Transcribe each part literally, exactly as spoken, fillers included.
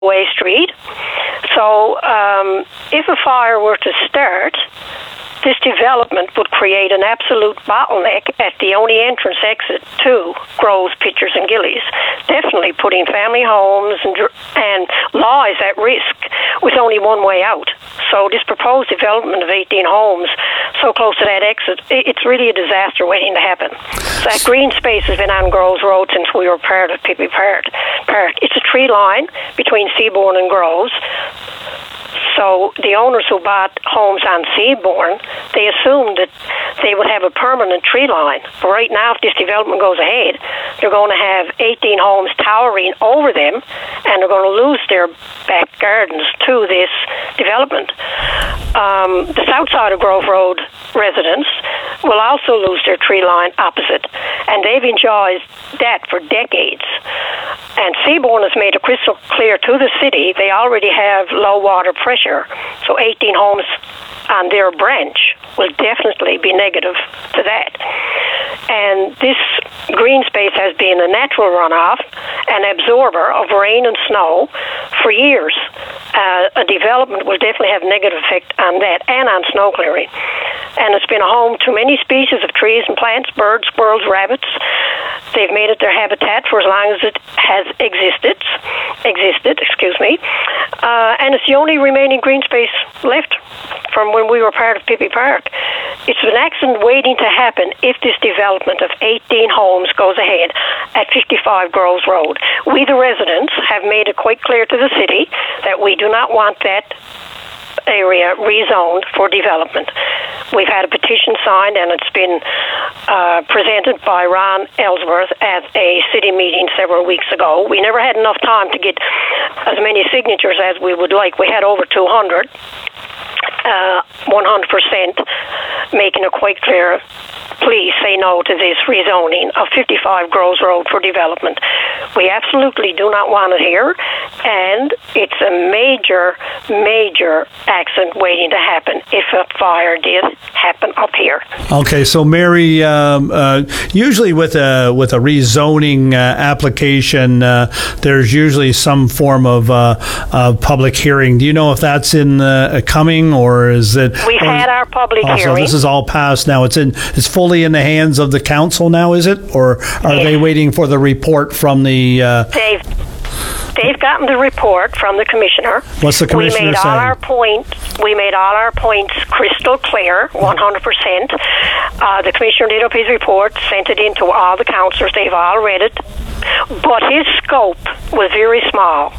Way Street. So um, if a fire were to start, this development would create an absolute bottleneck at the only entrance exit to Groves, Pitchers and Gillies, definitely putting family homes and, and lives at risk with only one way out. So this proposed development of eighteen homes so close to that exit, it's really a disaster waiting to happen. That green space has been on Groves Road since we were part of Pippi Park. It's a tree line between Seabourn and Groves. So the owners who bought homes on Seabourn, they assumed that they would have a permanent tree line. But right now, if this development goes ahead, they're going to have eighteen homes towering over them, and they're going to lose their back gardens to this development. Um, the south side of Grove Road residents will also lose their tree line opposite, and they've enjoyed that for decades. And Seabourn has made it crystal clear to the city they already have low water pressure, so eighteen homes on their branch will definitely be negative to that. And this green space has been a natural runoff, an absorber of rain and snow for years. Uh, a development will definitely have negative effect on that and on snow clearing. And it's been a home to many species of trees and plants, birds, squirrels, rabbits. They've made it their habitat for as long as it has existed, existed, excuse me. Uh, and it's the only remaining green space left from when we were part of Pippi Park. It's an accident waiting to happen if this development of eighteen homes goes ahead at fifty-five Groves Road. We, the residents, have made it quite clear to the city that we do not want that area rezoned for development. We've had a petition signed, and it's been uh, presented by Ron Ellsworth at a city meeting several weeks ago. We never had enough time to get as many signatures as we would like. We had over two hundred, uh, one hundred percent making it quite clear, please say no to this rezoning of fifty-five Groves Road for development. We absolutely do not want it here, and it's a major, major accident waiting to happen if a fire did happen up here. Okay, so Mary, um, uh, usually with a with a rezoning uh, application, uh, there's usually some form of uh, uh, public hearing. Do you know if that's in uh, coming, or is it? We've or, had our public oh, hearing. So this is all passed now. It's in. It's fully in the hands of the council now, is it, or are yes. they waiting for the report from the? Uh, They've They've gotten the report from the commissioner. What's the commissioner we made saying? all our points. We made all our points crystal clear, one hundred percent. Uh, the commissioner did up his report, sent it in to all the councillors. They've all read it, but his scope was very small,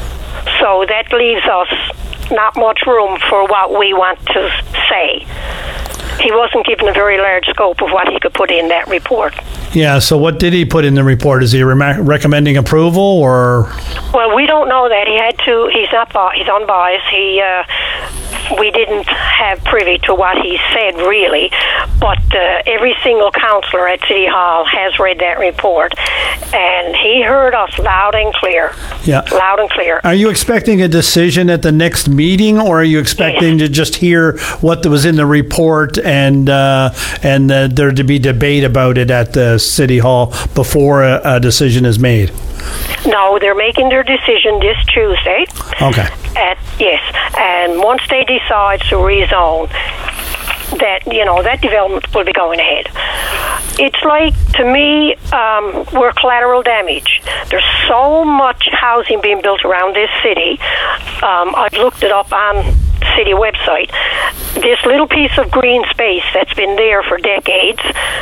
so that leaves us not much room for what we want to say. He wasn't given a very large scope of what he could put in that report. Yeah, so what did he put in the report? Is he re- recommending approval, or? Well, we don't know that. He had to, he's not, he's unbiased. He, uh, we didn't have privy to what he said, really, but uh, every single councillor at City Hall has read that report, and he heard us loud and clear. Yeah. Loud and clear. Are you expecting a decision at the next meeting, or are you expecting yes. to just hear what was in the report and uh, and uh, there to be debate about it at the City Hall before a, a decision is made? No, they're making their decision this Tuesday. Okay. At, yes, and once they decide to rezone, that, you know, that development will be going ahead. It's like, to me, um, we're collateral damage. There's so much housing being built around this city. Um, I've looked it up on the city website. This little piece of green space that's been there for decades,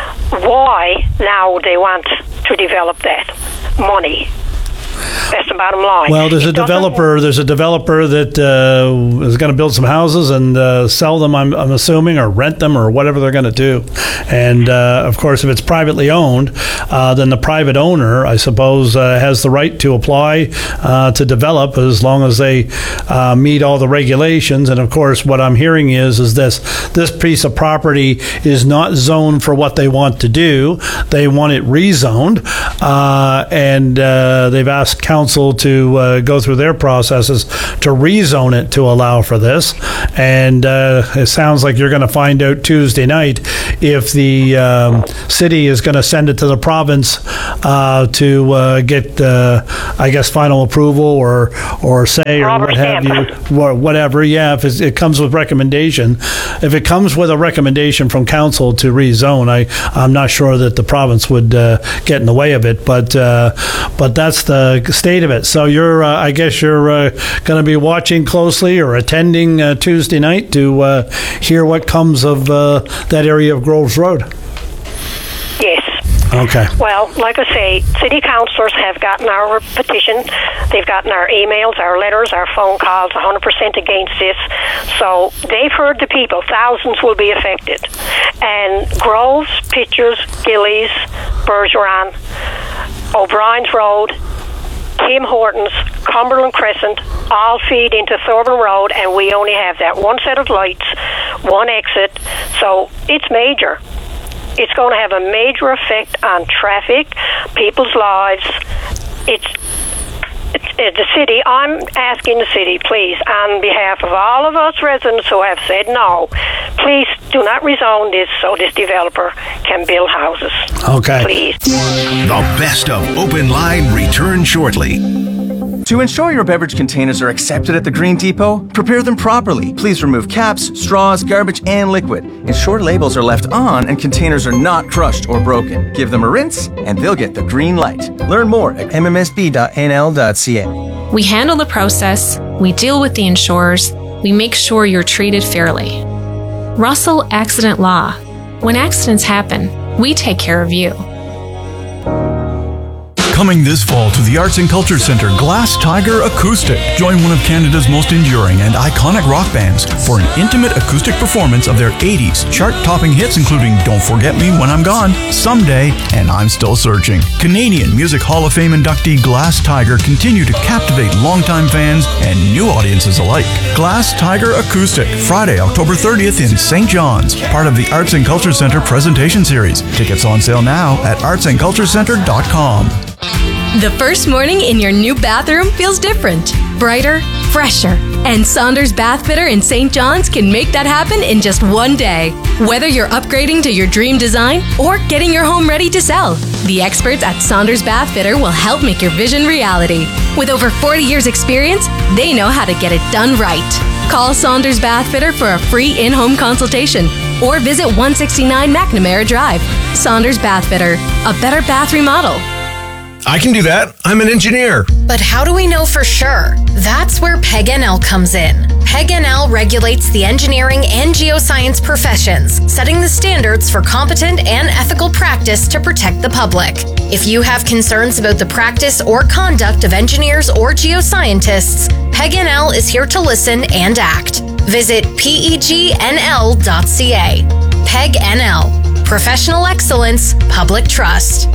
why now they want to develop that? Money. That's the bottom line. Well, there's it a developer. There's a developer that uh, is going to build some houses and uh, sell them. I'm, I'm assuming, or rent them, or whatever they're going to do. And uh, of course, if it's privately owned, uh, then the private owner, I suppose, uh, has the right to apply uh, to develop as long as they uh, meet all the regulations. And of course, what I'm hearing is is this: this piece of property is not zoned for what they want to do. They want it rezoned, uh, and uh, they've asked council to uh, go through their processes to rezone it to allow for this. And uh, it sounds like you're going to find out Tuesday night if the um, city is going to send it to the province uh, to uh, get, uh, I guess, final approval or or say or what have you, or whatever. Yeah, if it's, it comes with recommendation, if it comes with a recommendation from council to rezone, I I'm not sure that the province would uh, get in the way of it. But uh, but that's the state of it. So you're, uh, I guess, you're uh, going to be watching closely or attending uh, Tuesday night to uh, hear what comes of uh, that area of Groves Road. Yes. Okay. Well, like I say, city councillors have gotten our petition. They've gotten our emails, our letters, our phone calls, one hundred percent against this. So they've heard the people. Thousands will be affected. And Groves, Pitchers, Gillies, Bergeron, O'Brien's Road, Tim Hortons, Cumberland Crescent, all feed into Thorburn Road, and we only have that one set of lights, one exit. So it's major. It's going to have a major effect on traffic, people's lives. It's, it's, it's the city. I'm asking the city, please, on behalf of all of us residents who have said no, please do not rezone this so this developer can build houses. Okay. Please. The best of Open Line return shortly. To ensure your beverage containers are accepted at the Green Depot, prepare them properly. Please remove caps, straws, garbage, and liquid. Ensure labels are left on and containers are not crushed or broken. Give them a rinse, and they'll get the green light. Learn more at m m s b dot n l dot c a. We handle the process, we deal with the insurers, we make sure you're treated fairly. Russell Accident Law. When accidents happen, we take care of you. Coming this fall to the Arts and Culture Centre, Glass Tiger Acoustic. Join one of Canada's most enduring and iconic rock bands for an intimate acoustic performance of their eighties chart-topping hits including Don't Forget Me When I'm Gone, Someday, and I'm Still Searching. Canadian Music Hall of Fame inductee Glass Tiger continue to captivate longtime fans and new audiences alike. Glass Tiger Acoustic, Friday, October thirtieth in Saint John's, part of the Arts and Culture Centre presentation series. Tickets on sale now at arts and culture centre dot com. The first morning in your new bathroom feels different, brighter, fresher. And Saunders Bath Fitter in Saint John's can make that happen in just one day. Whether you're upgrading to your dream design or getting your home ready to sell, the experts at Saunders Bath Fitter will help make your vision reality. With over forty years experience, they know how to get it done right. Call Saunders Bath Fitter for a free in-home consultation or visit one sixty-nine McNamara Drive. Saunders Bath Fitter, a better bath remodel. I can do that. I'm an engineer. But how do we know for sure? That's where P E G N L comes in. P E G N L regulates the engineering and geoscience professions, setting the standards for competent and ethical practice to protect the public. If you have concerns about the practice or conduct of engineers or geoscientists, P E G N L is here to listen and act. Visit P E G N L dot C A. P E G N L. Professional excellence, public trust.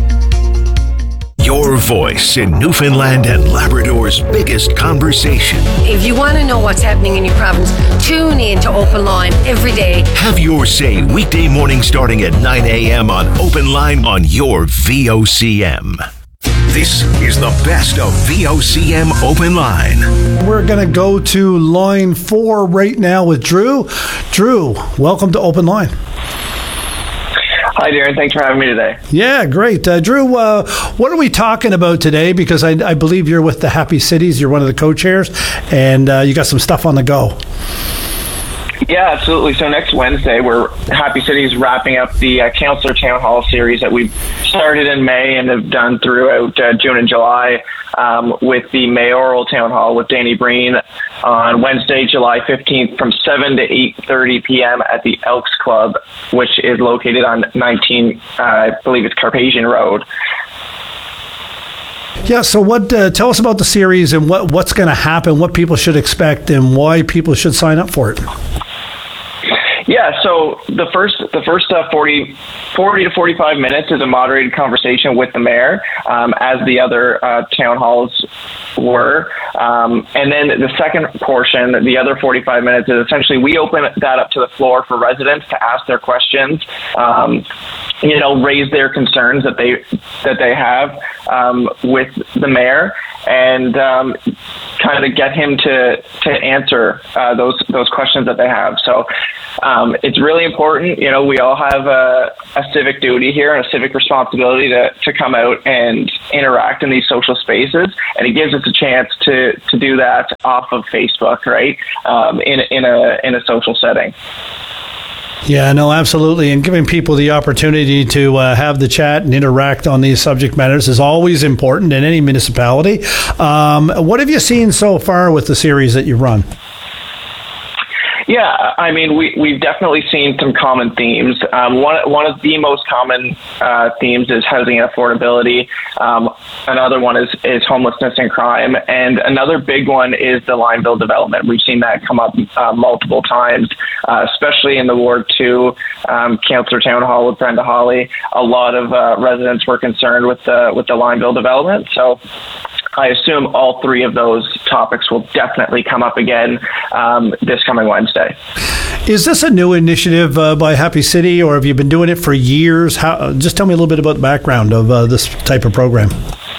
Your voice in Newfoundland and Labrador's biggest conversation. If you want to know what's happening in your province, tune in to Open Line every day. Have your say weekday morning starting at nine a.m. on Open Line on your V O C M. This is the best of V O C M Open Line. We're going to go to line four right now with Drew. Drew, welcome to Open Line. Hi, Darren. Thanks for having me today. Yeah, great. Uh, Drew, uh, what are we talking about today? Because I, I believe you're with the Happy Cities. You're one of the co-chairs, and uh, you got some stuff on the go. Yeah, absolutely. So next Wednesday, we're Happy Cities wrapping up the uh, Councillor Town Hall series that we started in May and have done throughout uh, June and July um, with the mayoral town hall with Danny Breen on Wednesday, July fifteenth from seven to eight thirty p.m. at the Elks Club, which is located on nineteen, uh, I believe it's Carpathian Road. Yeah, so what? Uh, tell us about the series and what, what's going to happen, what people should expect, and why people should sign up for it. Yeah, so the first the first uh, forty, forty to forty-five minutes is a moderated conversation with the mayor, um, as the other uh, town halls were. Um, and then the second portion, the other forty-five minutes, is essentially we open that up to the floor for residents to ask their questions, um, you know, raise their concerns that they that they have um, with the mayor, and um, kind of get him to to answer uh, those those questions that they have. So um, it's really important. You know, we all have a, a civic duty here and a civic responsibility to, to come out and interact in these social spaces, and it gives us a chance to, to do that off of Facebook, right? Um, in in a in a social setting. Yeah, no, absolutely. And giving people the opportunity to uh, have the chat and interact on these subject matters is always important in any municipality. Um, what have you seen so far with the series that you run? Yeah, I mean, we, we've definitely seen some common themes. Um, one, one of the most common uh, themes is housing and affordability. Um, another one is, is homelessness and crime. And another big one is the Lineville development. We've seen that come up uh, multiple times, uh, especially in the Ward two um, Councillor Town Hall with Brenda Hawley. A lot of uh, residents were concerned with the, with the Lineville development. So I assume all three of those topics will definitely come up again um, this coming Wednesday. Is this a new initiative uh, by Happy City, or have you been doing it for years? How, just tell me a little bit about the background of uh, this type of program.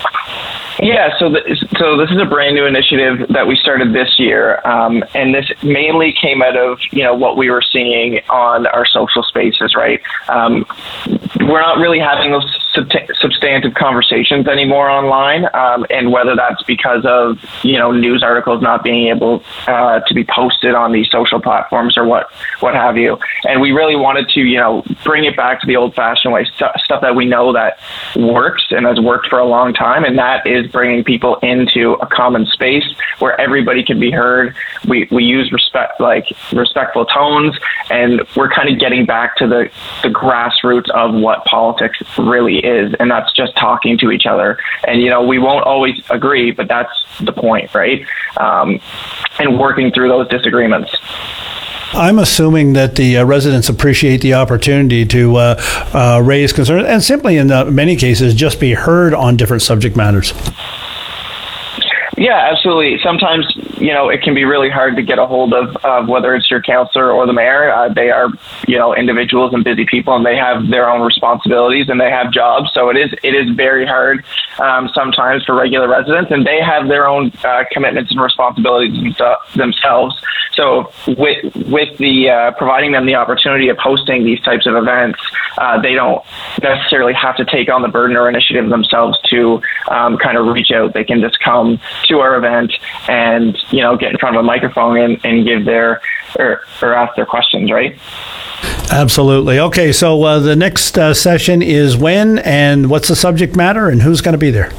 Yeah, so the, so this is a brand new initiative that we started this year, um, and this mainly came out of, you know, what we were seeing on our social spaces, right? Um, we're not really having those sub- substantive conversations anymore online, um, and whether that's because of, you know, news articles not being able uh, to be posted on these social platforms or what, what have you. And we really wanted to, you know, bring it back to the old-fashioned way, st- stuff that we know that works and has worked for a long time, and that is bringing people into a common space where everybody can be heard. We we use respect, like respectful tones, and we're kind of getting back to the, the grassroots of what politics really is, and that's just talking to each other. And, you know, we won't always agree, but that's the point, right? Um, and working through those disagreements. I'm assuming that the uh, residents appreciate the opportunity to uh, uh, raise concerns and simply, in uh, many cases, just be heard on different subject matters. Yeah, absolutely. Sometimes, you know, it can be really hard to get a hold of, of whether it's your councillor or the mayor. Uh, they are, you know, individuals and busy people, and they have their own responsibilities and they have jobs. So it is it is very hard um, sometimes for regular residents, and they have their own uh, commitments and responsibilities themselves. So with with the uh, providing them the opportunity of hosting these types of events, uh, they don't necessarily have to take on the burden or initiative themselves to um, kind of reach out. They can just come to our event and, you know, get in front of a microphone and, and give their or, or ask their questions, right? Absolutely. Okay, so uh, the next uh, session is when, and what's the subject matter, and who's going to be there?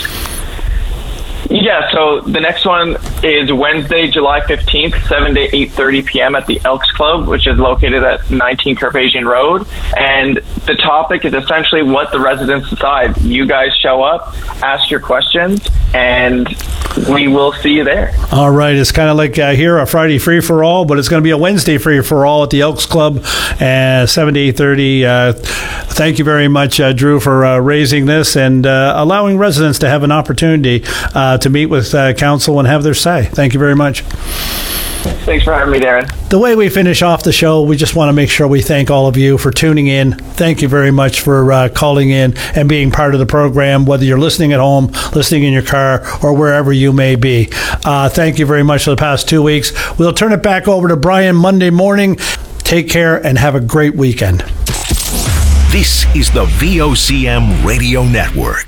Yeah, so the next one is Wednesday, July fifteenth, seven to eight thirty p.m. at the Elks Club, which is located at nineteen Carpathian Road. And the topic is essentially what the residents decide. You guys show up, ask your questions, and we will see you there. All right. It's kind of like uh, here, a Friday free-for-all, but it's going to be a Wednesday free-for-all at the Elks Club, uh, seven to eight thirty. Uh, thank you very much, uh, Drew, for uh, raising this and uh, allowing residents to have an opportunity uh, to meet with uh, council and have their say. Thank you very much. Thanks for having me, Darren. The way we finish off the show, we just want to make sure we thank all of you for tuning in. Thank you very much for uh, calling in and being part of the program, whether you're listening at home, listening in your car, or wherever you may be. Uh, thank you very much for the past two weeks. We'll turn it back over to Brian Monday morning. Take care and have a great weekend. This is the V O C M Radio Network.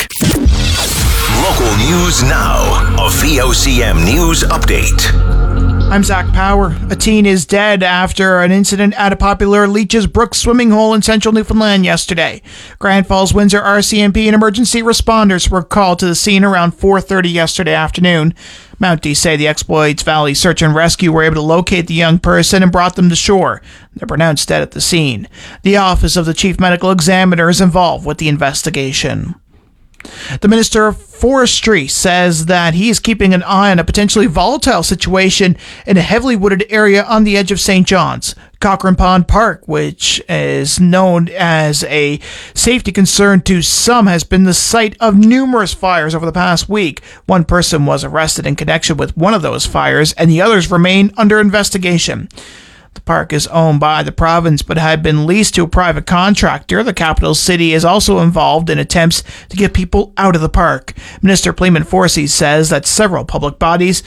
Local news now. A V O C M News Update. I'm Zach Power. A teen is dead after an incident at a popular Leeches Brook swimming hole in central Newfoundland yesterday. Grand Falls Windsor R C M P and emergency responders were called to the scene around four thirty yesterday afternoon. Mounties say the Exploits Valley Search and Rescue were able to locate the young person and brought them to shore. They're pronounced dead at the scene. The Office of the Chief Medical Examiner is involved with the investigation. The Minister of Forestry says that he is keeping an eye on a potentially volatile situation in a heavily wooded area on the edge of Saint John's. Cochrane Pond Park, which is known as a safety concern to some, has been the site of numerous fires over the past week. One person was arrested in connection with one of those fires, and the others remain under investigation. The park is owned by the province but had been leased to a private contractor. The capital city is also involved in attempts to get people out of the park. Minister Pleeman Forsey says that several public bodies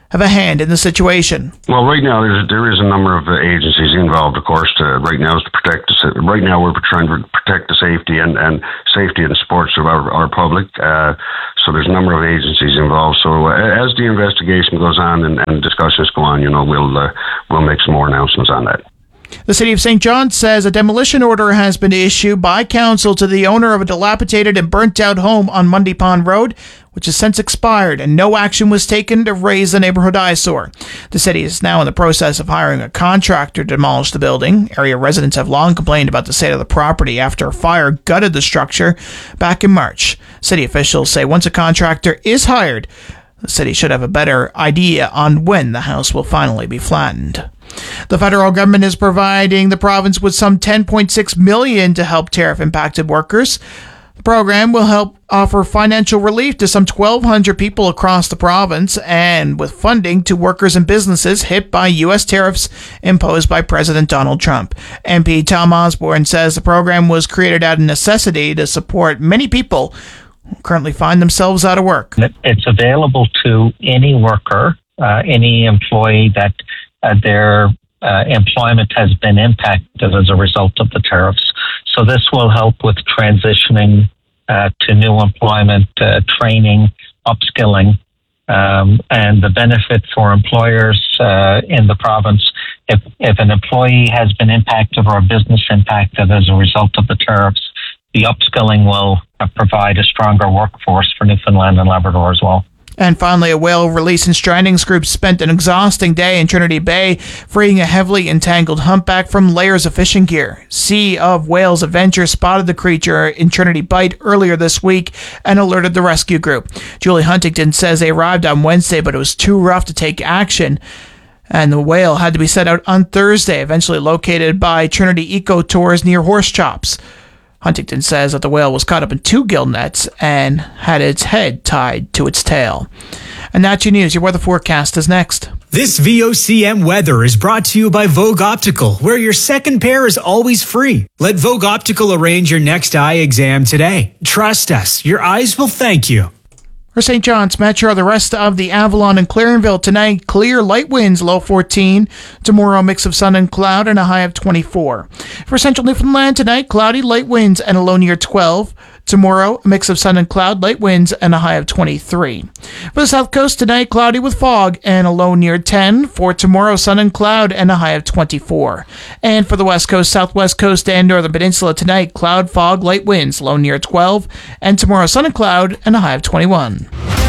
have a hand in the situation. Well, right now there's, there is a number of uh, agencies involved, of course. To, right now is to protect. The, right now we're trying to protect the safety and, and safety and sports of our, our public. Uh, so there's a number of agencies involved. So uh, as the investigation goes on and, and discussions go on, you know, we'll uh, we'll make some more announcements on that. The City of Saint John says a demolition order has been issued by council to the owner of a dilapidated and burnt-out home on Mundy Pond Road, which has since expired, and no action was taken to raise the neighborhood eyesore. The city is now in the process of hiring a contractor to demolish the building. Area residents have long complained about the state of the property after a fire gutted the structure back in March. City officials say once a contractor is hired, the city should have a better idea on when the house will finally be flattened. The federal government is providing the province with some ten point six million dollars to help tariff-impacted workers. The program will help offer financial relief to some twelve hundred people across the province, and with funding to workers and businesses hit by U S tariffs imposed by President Donald Trump. M P Tom Osborne says the program was created out of necessity to support many people who currently find themselves out of work. It's available to any worker, uh, any employee that uh, their uh, employment has been impacted as a result of the tariffs. So this will help with transitioning uh, to new employment, uh, training, upskilling, um, and the benefit for employers uh, in the province. If, if an employee has been impacted or a business impacted as a result of the tariffs, the upskilling will uh, provide a stronger workforce for Newfoundland and Labrador as well. And finally, a whale release and strandings group spent an exhausting day in Trinity Bay, freeing a heavily entangled humpback from layers of fishing gear. Sea of Whales Adventure spotted the creature in Trinity Bight earlier this week and alerted the rescue group. Julie Huntington says they arrived on Wednesday, but it was too rough to take action, and the whale had to be set out on Thursday, eventually located by Trinity Eco Tours near Horse Chops. Huntington says that the whale was caught up in two gill nets and had its head tied to its tail. And that's your news. Your weather forecast is next. This V O C M weather is brought to you by Vogue Optical, where your second pair is always free. Let Vogue Optical arrange your next eye exam today. Trust us, your eyes will thank you. For Saint John's Metro, the rest of the Avalon and Clarenville tonight, clear, light winds, low fourteen. Tomorrow, a mix of sun and cloud and a high of twenty-four. For Central Newfoundland tonight, cloudy, light winds and a low near twelve. Tomorrow, a mix of sun and cloud, light winds and a high of twenty-three. For the South Coast tonight, cloudy with fog and a low near ten. For tomorrow, sun and cloud and a high of twenty-four. And for the West Coast, Southwest Coast and Northern Peninsula tonight, cloud, fog, light winds, low near twelve. And tomorrow, sun and cloud and a high of twenty-one.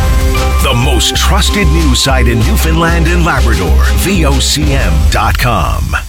The most trusted news site in Newfoundland and Labrador, V O C M dot com.